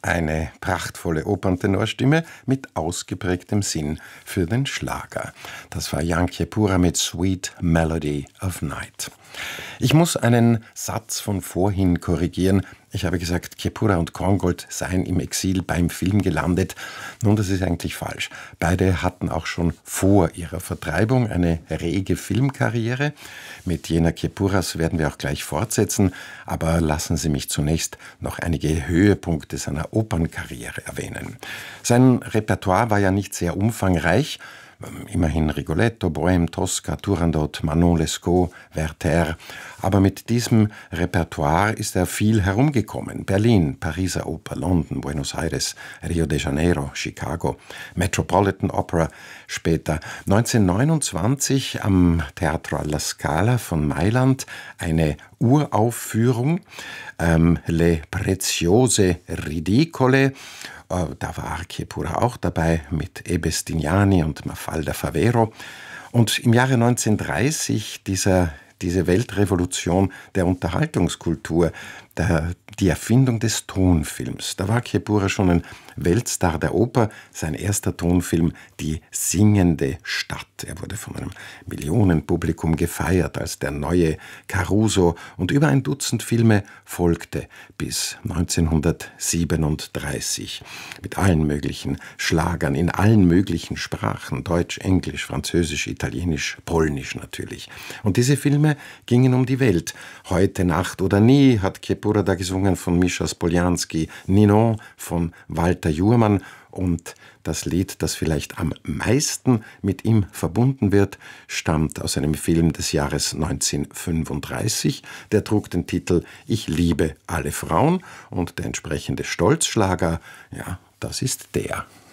Eine prachtvolle Operntenorstimme mit ausgeprägtem Sinn für den Schlager. Das war Jan Kiepura mit Sweet Melody of Night. Ich muss einen Satz von vorhin korrigieren. Ich habe gesagt, Kiepura und Korngold seien im Exil beim Film gelandet. Nun, das ist eigentlich falsch. Beide hatten auch schon vor ihrer Vertreibung eine rege Filmkarriere. Mit Jena Kiepuras werden wir auch gleich fortsetzen. Aber lassen Sie mich zunächst noch einige Höhepunkte seiner Opernkarriere erwähnen. Sein Repertoire war ja nicht sehr umfangreich. Immerhin Rigoletto, Bohème, Tosca, Turandot, Manon Lescaut, Werther. Aber mit diesem Repertoire ist er viel herumgekommen. Berlin, Pariser Oper, London, Buenos Aires, Rio de Janeiro, Chicago, Metropolitan Opera später. 1929 am Teatro alla Scala von Mailand eine Uraufführung, Le Preziose Ridicole. Da war Kiepura auch dabei mit E. Bestignani und Mafalda Favero. Und im Jahre 1930 diese Weltrevolution der Unterhaltungskultur, die Erfindung des Tonfilms. Da war Kiepura schon ein Weltstar der Oper. Sein erster Tonfilm, Die singende Stadt. Er wurde von einem Millionenpublikum gefeiert als der neue Caruso. Und über ein Dutzend Filme folgte bis 1937. Mit allen möglichen Schlagern, in allen möglichen Sprachen. Deutsch, Englisch, Französisch, Italienisch, Polnisch natürlich. Und diese Filme gingen um die Welt. Heute Nacht oder nie hat Kiepura da gesungen von Mischa Spoljanski, Ninon von Walter Juhrmann und das Lied, das vielleicht am meisten mit ihm verbunden wird, stammt aus einem Film des Jahres 1935. Der trug den Titel Ich liebe alle Frauen und der entsprechende Stolzschlager, ja, das ist der.